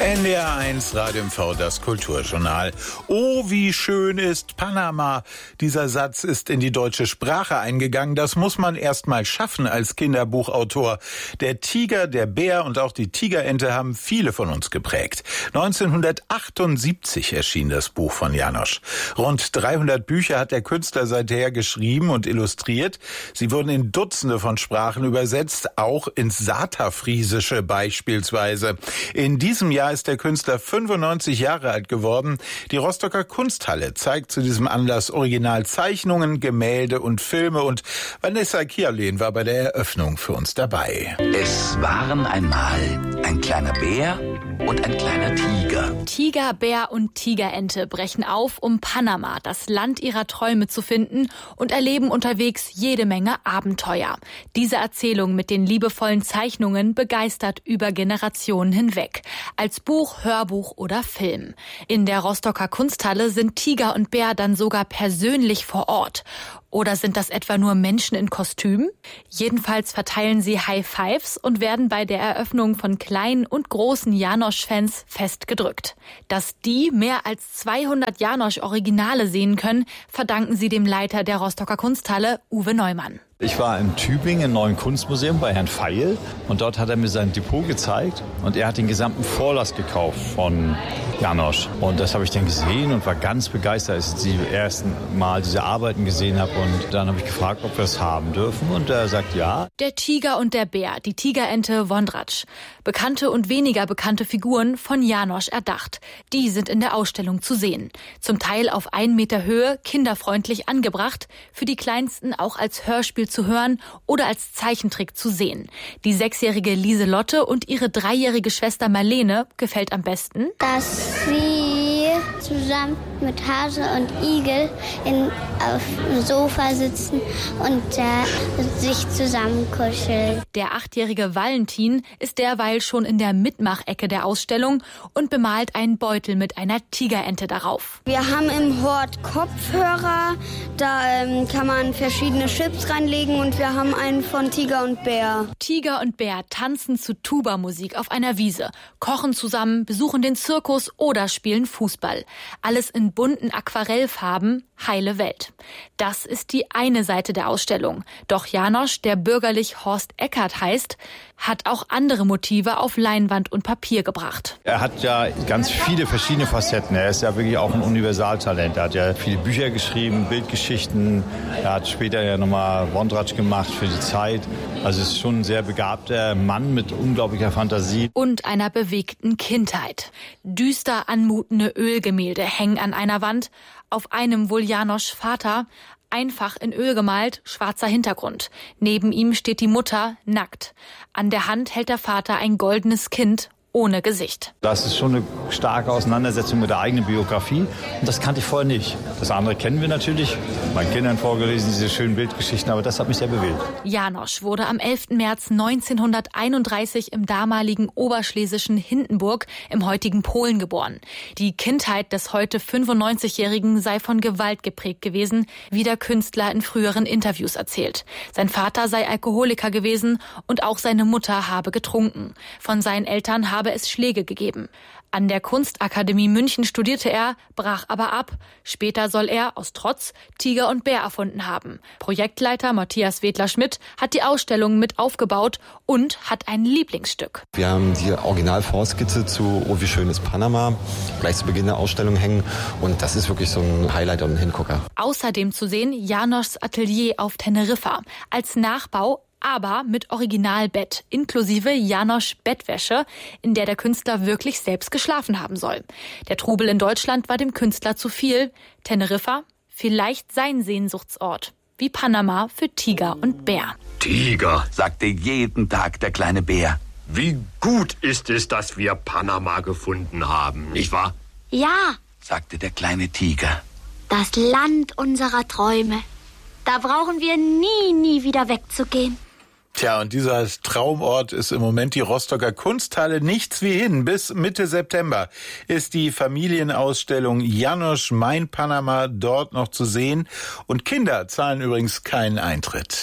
NDR 1 Radio MV, das Kulturjournal. Oh, wie schön ist Panama. Dieser Satz ist in die deutsche Sprache eingegangen. Das muss man erst mal schaffen als Kinderbuchautor. Der Tiger, der Bär und auch die Tigerente haben viele von uns geprägt. 1978 erschien das Buch von János. Rund 300 Bücher hat der Künstler seither geschrieben und illustriert. Sie wurden in Dutzende von Sprachen übersetzt, auch ins Saterfriesische beispielsweise. In diesem Jahr ist der Künstler 95 Jahre alt geworden. Die Rostocker Kunsthalle zeigt zu diesem Anlass Originalzeichnungen, Gemälde und Filme. Und Vanessa Kierlehn war bei der Eröffnung für uns dabei. Es waren einmal ein kleiner Bär und ein kleiner Tiger. Tiger, Bär und Tigerente brechen auf, um Panama, das Land ihrer Träume, zu finden und erleben unterwegs jede Menge Abenteuer. Diese Erzählung mit den liebevollen Zeichnungen begeistert über Generationen hinweg. Als Buch, Hörbuch oder Film. In der Rostocker Kunsthalle sind Tiger und Bär dann sogar persönlich vor Ort. Oder sind das etwa nur Menschen in Kostümen? Jedenfalls verteilen sie High Fives und werden bei der Eröffnung von kleinen und großen János-Fans festgedrückt. Dass die mehr als 200 János-Originale sehen können, verdanken sie dem Leiter der Rostocker Kunsthalle, Uwe Neumann. Ich war in Tübingen im Neuen Kunstmuseum bei Herrn Feil und dort hat er mir sein Depot gezeigt und er hat den gesamten Vorlass gekauft von János. Und das habe ich dann gesehen und war ganz begeistert, als ich die ersten Mal diese Arbeiten gesehen habe. Und dann habe ich gefragt, ob wir es haben dürfen und er sagt ja. Der Tiger und der Bär, die Tigerente Vondrac. Bekannte und weniger bekannte Figuren von János erdacht. Die sind in der Ausstellung zu sehen. Zum Teil auf 1 Meter Höhe, kinderfreundlich angebracht, für die Kleinsten auch als Hörspiel zu hören oder als Zeichentrick zu sehen. Die 6-jährige Lieselotte und ihre 3-jährige Schwester Marlene gefällt am besten, dass sie zusammen mit Hase und Igel auf dem Sofa sitzen und sich zusammen kuscheln. Der 8-jährige Valentin ist derweil schon in der Mitmachecke der Ausstellung und bemalt einen Beutel mit einer Tigerente darauf. Wir haben im Hort Kopfhörer, da kann man verschiedene Chips reinlegen und wir haben einen von Tiger und Bär. Tiger und Bär tanzen zu Tuba-Musik auf einer Wiese, kochen zusammen, besuchen den Zirkus oder spielen Fußball. Alles in bunten Aquarellfarben, heile Welt. Das ist die eine Seite der Ausstellung. Doch János, der bürgerlich Horst Eckert heißt, hat auch andere Motive auf Leinwand und Papier gebracht. Er hat ja ganz viele verschiedene Facetten. Er ist ja wirklich auch ein Universaltalent. Er hat ja viele Bücher geschrieben, Bildgeschichten. Er hat später ja nochmal Vondrac gemacht für die Zeit. Also es ist schon ein sehr begabter Mann mit unglaublicher Fantasie. Und einer bewegten Kindheit. Düster anmutende Ölgemälde hängen an einer Wand. Auf einem wohl János Vater, einfach in Öl gemalt, schwarzer Hintergrund. Neben ihm steht die Mutter, nackt. An der Hand hält der Vater ein goldenes Kind ohne Gesicht. Das ist schon eine starke Auseinandersetzung mit der eigenen Biografie. Und das kannte ich vorher nicht. Das andere kennen wir natürlich. Meinen Kindern vorgelesen, diese schönen Bildgeschichten, aber das hat mich sehr bewegt. János wurde am 11. März 1931 im damaligen oberschlesischen Hindenburg im heutigen Polen geboren. Die Kindheit des heute 95-Jährigen sei von Gewalt geprägt gewesen, wie der Künstler in früheren Interviews erzählt. Sein Vater sei Alkoholiker gewesen und auch seine Mutter habe getrunken. Von seinen Eltern habe es Schläge gegeben. An der Kunstakademie München studierte er, brach aber ab. Später soll er, aus Trotz, Tiger und Bär erfunden haben. Projektleiter Matthias Wedler-Schmidt hat die Ausstellung mit aufgebaut und hat ein Lieblingsstück. Wir haben die Originalvorskizze zu Oh, wie schön ist Panama gleich zu Beginn der Ausstellung hängen. Und das ist wirklich so ein Highlight und ein Hingucker. Außerdem zu sehen János Atelier auf Teneriffa als Nachbau, aber mit Originalbett, inklusive János Bettwäsche, in der der Künstler wirklich selbst geschlafen haben soll. Der Trubel in Deutschland war dem Künstler zu viel. Teneriffa, vielleicht sein Sehnsuchtsort. Wie Panama für Tiger und Bär. Tiger, sagte jeden Tag der kleine Bär. Wie gut ist es, dass wir Panama gefunden haben, nicht wahr? Ja, sagte der kleine Tiger. das Land unserer Träume. Da brauchen wir nie wieder wegzugehen. Tja, und dieser Traumort ist im Moment die Rostocker Kunsthalle. Nichts wie hin. Bis Mitte September ist die Familienausstellung János Mein Panama dort noch zu sehen. Und Kinder zahlen übrigens keinen Eintritt.